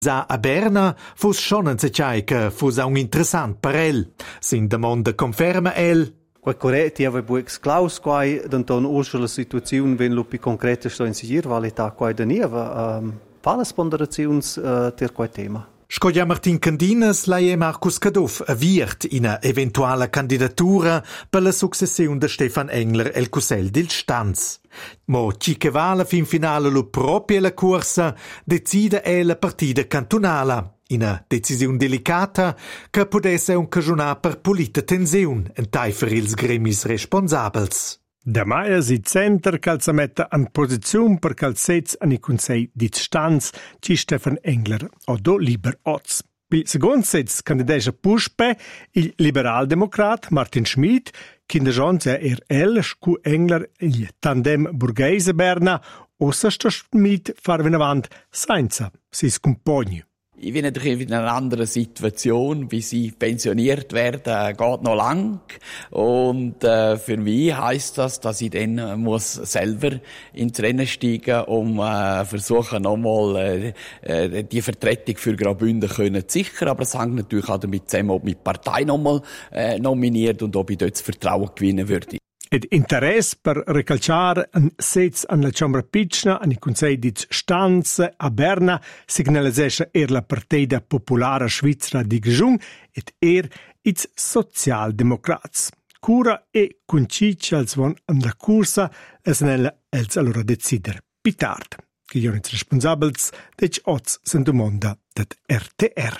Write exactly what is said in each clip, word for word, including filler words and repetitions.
Sa a Berna fus schon enzatgei che fus un interessant per el. Sin damonda conferma el. Quai corretti ave buex claus quai denton uscia la situazione ven lupi concreta sto in sigir valita quai da nieva um, palas ponderaziuns uh, ter quai tema. Scogia Martin Candinas laie Markus Kadoff aviert ina eventuala candidatura per la successiun de Stefan Engler el Cussel dil Stanz. Mo ci che va la fin finale lo propria la corsa decide è la partida cantonala. Ina decisiun delicata che potesse un cagiunar per polita tensiun en taifer ils gremis responsabels. Da Maia si center calza metta an posiziun per calzets an i consei di Stanz ci Stefan Engler o do liber oz. Pi segon sets candidescha puspe il liberal-democrat Martin Schmid, kinda jonza er el scu Engler il tandem burgheise Berna, ossa sto Schmid farven avant senza sis compagni. Ich bin natürlich in einer anderen Situation, wie sie pensioniert werden, geht noch lang. Und äh, für mich heisst das, dass ich dann muss selber ins Rennen steigen, um äh, versuchen nochmal äh, die Vertretung für Graubünden können zu sichern. Aber es hängt natürlich auch damit zusammen, ob die Partei nochmal äh, nominiert und ob ich dort das Vertrauen gewinnen würde. Ed interesse per recalciare un sez an la Ciambra Picna, an i Consei di Stanz a Berna, signalisescha er la Partida Popolare Svizzera di Gjung ed er its Socialdemocrats. Cura e conciccia als von an la cursa es nella els allora decider pitard, che io its responsabels dec oz sen domanda dat R T R.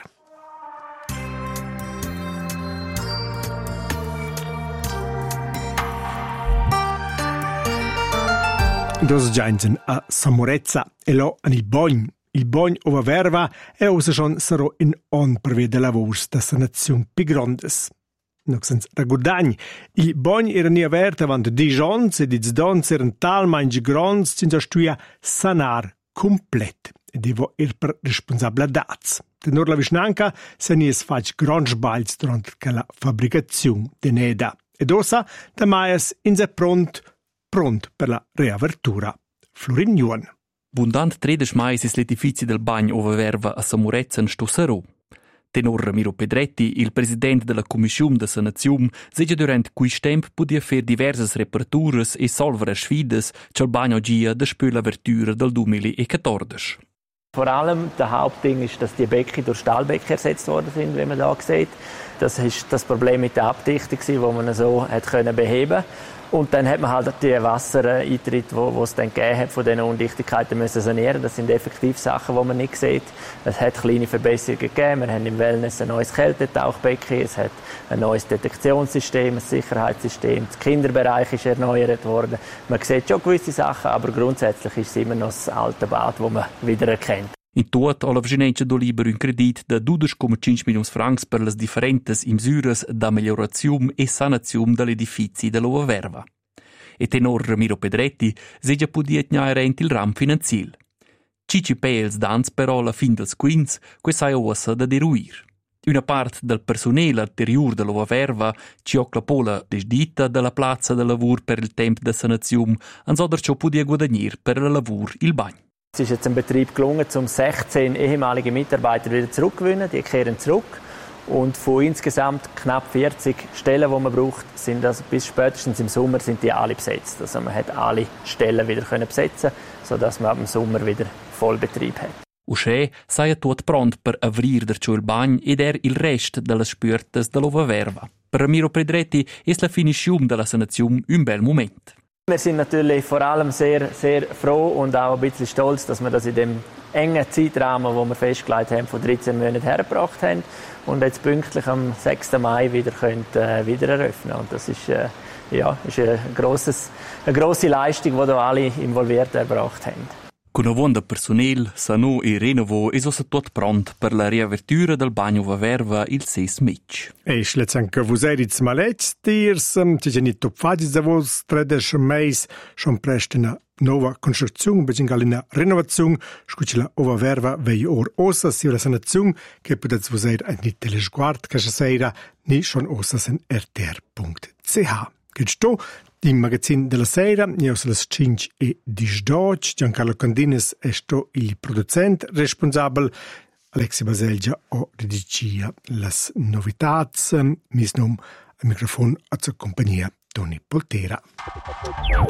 Dos gianzen a Samorezza e lo an il Bogn. Il Bogn ova verva e osa schon sarò in on per vede lavors da sanazione pi grandes. Noch sens ragudagn. Il Bogn era ni averta vant Dijons e diz dons eran talmaingi grands sin stuia sanar complet. E devo er per responsabla daz. Tenor la visnanca se ni es fac grand sbalz durant la fabbricazione de neda. Ed osa da maias in se pront pront per la reapertura. Florin Juan. Bundant tredes mais is l'edifici del bagn ova verva a Samorezza in Stossarò. Tenor Ramiro Pedretti, il presidente della Commissione de Sanazium, seja durant quis temp podia fer diversas reparaturas e solvere sfides c'al bagno gia da spö l'apertura del duemilaquattordici. Vor allem der Hauptding ist, dass die Becken durch Stahlbecken ersetzt worden sind, wie man da sieht. Das ist das Problem mit der Abdichtung, das man so hat können beheben. Und dann hat man halt die Wassereintritte, wo, wo es dann gegeben hat, von diesen Undichtigkeiten müssen sanieren. Das sind effektiv Sachen, die man nicht sieht. Es hat kleine Verbesserungen gegeben. Wir haben im Wellness ein neues Kältetauchbecken, es hat ein neues Detektionssystem, ein Sicherheitssystem. Der Kinderbereich ist erneuert worden. Man sieht schon gewisse Sachen, aber grundsätzlich ist es immer noch das alte Bad, das man wieder erkennt. In tot alla viginencia do liber un credit da dodici virgola cinque milioni francs per las differentes misures da migliorazium e sanazium dall'edifici dell'Ova Verva. E tenor Ramiro Pedretti seja podia tgnare rent il ram finanziel. Cici peels dans però la fin dels quins, que sai ossa da deruir. Una part del personale anterior dell'Ova Verva ci ocla pola desdita della plazza de lavur per il temp da sanazium, ansoder ciò podia guadagnir per la lavur il bagn. Es ist jetzt im Betrieb gelungen, um sechzehn ehemalige Mitarbeiter wieder zurückzugewinnen. Die kehren zurück. Und von insgesamt knapp vierzig Stellen, die man braucht, sind das bis spätestens im Sommer sind die alle besetzt. Also man hat alle Stellen wieder können besetzen, sodass man ab dem Sommer wieder Vollbetrieb hat. Usche sei tot pront per avrir der il bagn ed er il rest delle spürtes dell'Ova Verva. Per Ramiro Pedretti è la finiscium della sanazium un bel moment. Wir sind natürlich vor allem sehr, sehr froh und auch ein bisschen stolz, dass wir das in dem engen Zeitrahmen, den wir festgelegt haben, von dreizehn Monaten hergebracht haben und jetzt pünktlich am sechsten Mai wieder, können, äh, wieder eröffnen. Und das ist, äh, ja, ist ein grosses, eine grosse Leistung, die da alle Involvierten erbracht haben. Con una vonda personel, Sano e Renovo es ossa tot pront per la riapertura del bagno Ova Verva il seis maig. E schlez anche vos erits malets tiers, ci geni top fagis da vos tredes meis, schon prest una nova construzione, becingal una renovazione, scuci la Ova Verva vei or ossa si la sanazione, che potets vos er an di telesguard, che seira ni schon ossa sen r t r punct c h. Che sto il magazine della sera, io sono le cinque e dodici, Giancarlo Candines è sto il producente responsabile, Alexia Baselgia o redigia las novitats. Mis nom al microfon a compagnia Toni Poltera.